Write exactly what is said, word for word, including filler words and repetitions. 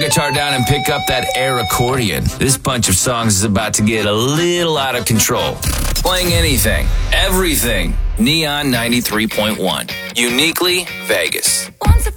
guitar down and pick up that air accordion. This bunch of songs is about to get a little out of control. Playing anything, everything. Neon ninety-three point one. Uniquely Vegas.